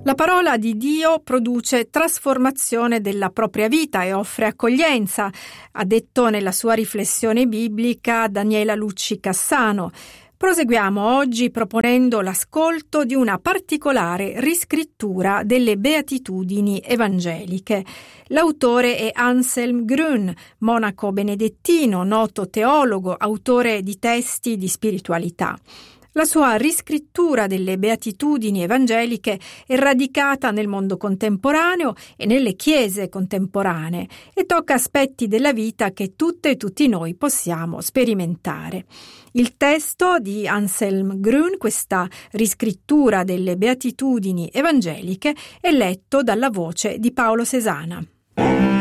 La parola di Dio produce trasformazione della propria vita e offre accoglienza, ha detto nella sua riflessione biblica Daniela Lucci Cassano. Proseguiamo oggi proponendo l'ascolto di una particolare riscrittura delle Beatitudini evangeliche. L'autore è Anselm Grün, monaco benedettino, noto teologo, autore di testi di spiritualità. La sua riscrittura delle Beatitudini evangeliche è radicata nel mondo contemporaneo e nelle chiese contemporanee e tocca aspetti della vita che tutte e tutti noi possiamo sperimentare. Il testo di Anselm Grün, questa riscrittura delle Beatitudini evangeliche, è letto dalla voce di Paolo Sesana.